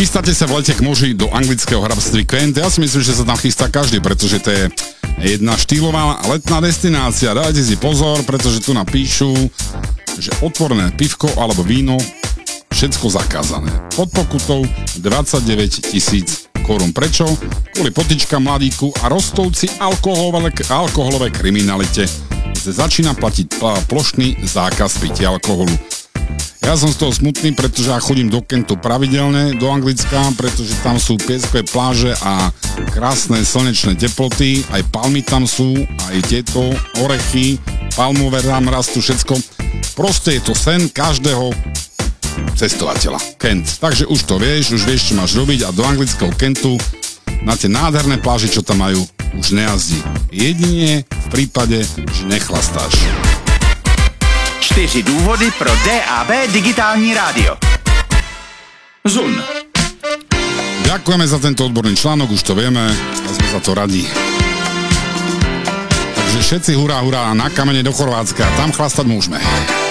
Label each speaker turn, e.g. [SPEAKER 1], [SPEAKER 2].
[SPEAKER 1] Chystáte sa v lete k moži do anglického hrabství Kent? Ja si myslím, že sa tam chystá každý, pretože to je jedna štýlová letná destinácia. Dajte si pozor, pretože tu napíšu, že otvorené pivko alebo víno, všetko zakázané. Pod pokutou 29 000 korún. Prečo? Kvôli potička mladíku a rostouci alkoholové kriminalite. Začína platiť plošný zákaz pitia alkoholu. Ja som z toho smutný, pretože ja chodím do Kentu pravidelne, do Anglicka, pretože tam sú pieskové pláže a krásne slnečné teploty, aj palmy tam sú, aj tieto orechy, palmové tam rastú, všetko. Proste je to sen každého cestovateľa. Kent. Takže už to vieš, už vieš, čo máš robiť a do anglického Kentu na tie nádherné pláže, čo tam majú, už nejazdí. Jedine v prípade, že nechlastáš.
[SPEAKER 2] 4 důvody pro DAB digitální rádio. ZUN.
[SPEAKER 1] Ďakujeme za tento odborný článok, už to vieme a sme za to radi. Takže všetci hurá na kamene do Chorvátska, tam chlastať môžeme.